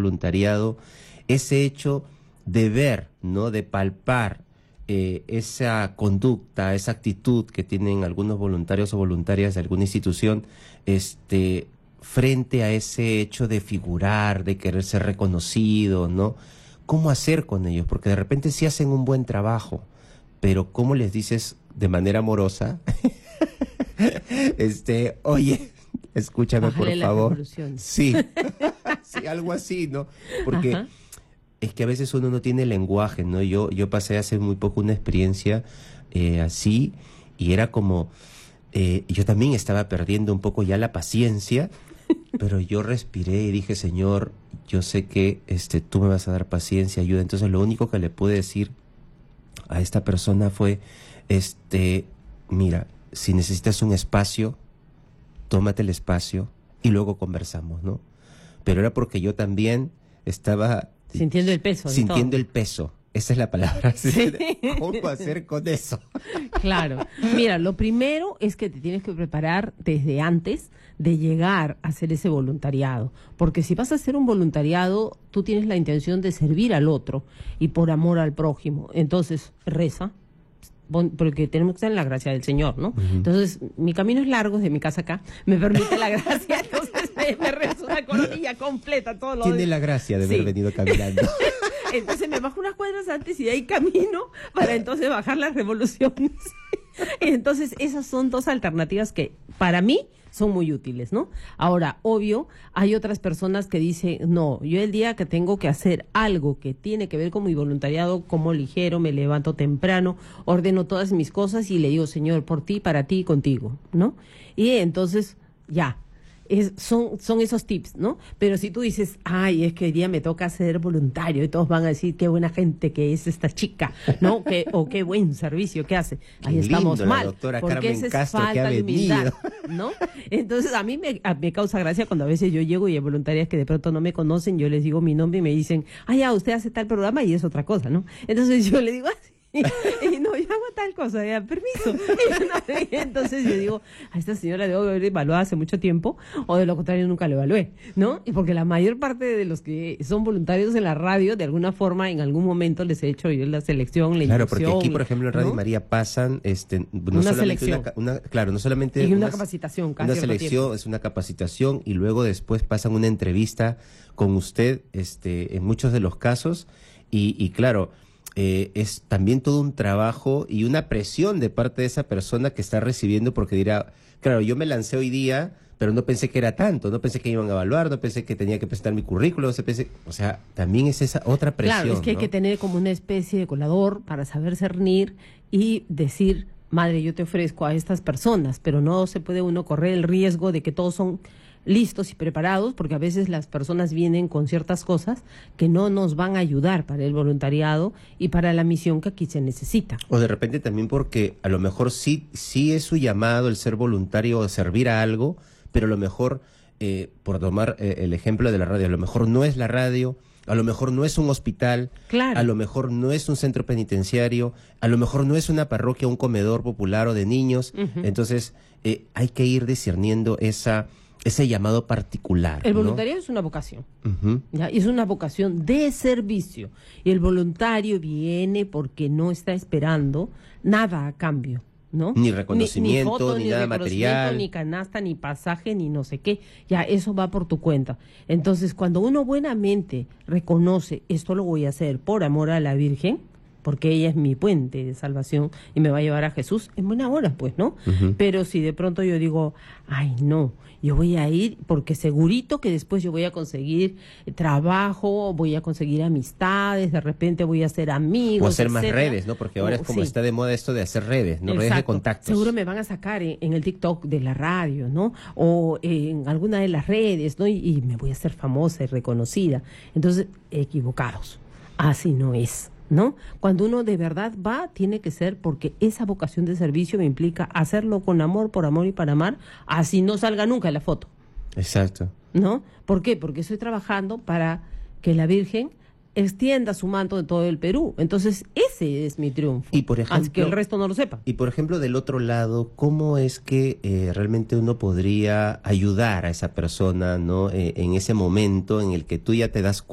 voluntariado, ese hecho de ver, ¿no? De palpar esa conducta, esa actitud que tienen algunos voluntarios o voluntarias de alguna institución, frente a ese hecho de figurar, de querer ser reconocido, ¿no? ¿Cómo hacer con ellos? Porque de repente sí hacen un buen trabajo, pero ¿cómo les dices de manera amorosa? Oye, escúchame, bájale por la favor. revolución. Sí, sí, algo así, ¿no? Porque Ajá. es que a veces uno no tiene lenguaje, ¿no? Yo pasé hace muy poco una experiencia así, y era como, yo también estaba perdiendo un poco ya la paciencia, pero yo respiré y dije, Señor, yo sé que tú me vas a dar paciencia, ayuda. Entonces lo único que le pude decir a esta persona fue, mira, si necesitas un espacio, tómate el espacio y luego conversamos, ¿no? Pero era porque yo también estaba Sintiendo el peso. de sintiendo todo. el peso. Esa es la palabra. Sí. ¿Cómo hacer con eso? Claro. Mira, lo primero es que te tienes que preparar desde antes de llegar a hacer ese voluntariado. Porque si vas a hacer un voluntariado, tú tienes la intención de servir al otro y por amor al prójimo. Entonces, reza, porque tenemos que estar en la gracia del Señor, ¿no? Entonces, mi camino es largo desde mi casa acá, me permite la gracia, entonces me rezo una coronilla completa todos los Tiene días. la gracia de haber Sí. venido caminando. Entonces me bajo unas cuadras antes y de ahí camino para entonces bajar las revoluciones. Entonces esas son dos alternativas que para mí son muy útiles, ¿no? Ahora, obvio, hay otras personas que dicen, no, yo el día que tengo que hacer algo que tiene que ver con mi voluntariado, como ligero, me levanto temprano, ordeno todas mis cosas y le digo, Señor, por ti, para ti y contigo, ¿no? Y entonces, ya. Son esos tips, ¿no? Pero si tú dices, ay, es que hoy día me toca ser voluntario y todos van a decir qué buena gente que es esta chica, ¿no? O qué buen servicio que hace. Ahí Qué estamos lindo, la mal. doctora Porque Carmen esa es Castro que falta ha de humildad, venido. ¿no? Entonces a mí me causa gracia cuando a veces yo llego y hay voluntarias que de pronto no me conocen, yo les digo mi nombre y me dicen, ah, ya, usted hace tal programa y es otra cosa, ¿no? Entonces yo le digo así. Y no, yo hago tal cosa, ya, permiso. Y entonces yo digo, a esta señora debo haber evaluado hace mucho tiempo, o de lo contrario nunca la evalué, ¿no? Y porque la mayor parte de los que son voluntarios en la radio, de alguna forma, en algún momento les he hecho yo la selección, la Claro, porque inducción, aquí, por ejemplo, en Radio ¿no? María pasan, no Una solamente selección. claro, no solamente Y una capacitación, cada una cierto selección, tiempo. es una capacitación, y luego después pasan una entrevista con usted, en muchos de los casos, y claro, es también todo un trabajo y una presión de parte de esa persona que está recibiendo, porque dirá, claro, yo me lancé hoy día, pero no pensé que era tanto, no pensé que iban a evaluar, no pensé que tenía que presentar mi currículo, o sea, también es esa otra presión. Claro, es que hay ¿no? que tener como una especie de colador para saber cernir y decir, madre, yo te ofrezco a estas personas, pero no se puede uno correr el riesgo de que todos son listos y preparados, porque a veces las personas vienen con ciertas cosas que no nos van a ayudar para el voluntariado y para la misión que aquí se necesita. O de repente también porque a lo mejor sí es su llamado el ser voluntario o servir a algo, pero a lo mejor, por tomar el ejemplo de la radio, a lo mejor no es la radio, a lo mejor no es un hospital, Claro. a lo mejor no es un centro penitenciario, a lo mejor no es una parroquia, un comedor popular o de niños. Entonces, hay que ir discerniendo ese llamado particular. El ¿no? voluntariado es una vocación. Ujú. ¿Ya? Y es una vocación de servicio. Y el voluntario viene porque no está esperando nada a cambio, ¿no? Ni reconocimiento, foto, ni nada reconocimiento, material. ni canasta, ni pasaje, ni no sé qué. Ya, eso va por tu cuenta. Entonces, cuando uno buenamente reconoce, esto lo voy a hacer por amor a la Virgen, porque ella es mi puente de salvación y me va a llevar a Jesús, en buena hora, pues, ¿no? Pero si de pronto yo digo, ay, no, yo voy a ir porque segurito que después yo voy a conseguir trabajo, voy a conseguir amistades, de repente voy a hacer amigos, O hacer más etcétera. redes, ¿no? Porque ahora es como Sí. está de moda esto de hacer redes, ¿no? Redes de Exacto. contactos. Seguro me van a sacar en el TikTok de la radio, ¿no? O en alguna de las redes, ¿no? Y me voy a hacer famosa y reconocida. Entonces, equivocados. Así no es, ¿no? Cuando uno de verdad va, tiene que ser porque esa vocación de servicio me implica hacerlo con amor, por amor y para amar, así no salga nunca la foto, Exacto. ¿no? ¿Por qué? Porque estoy trabajando para que la Virgen extienda su manto de todo el Perú. Entonces, ese es mi triunfo. Y por ejemplo, aunque el resto no lo sepa. Y por ejemplo, del otro lado, ¿cómo es que realmente uno podría ayudar a esa persona, ¿no? En ese momento en el que tú ya te das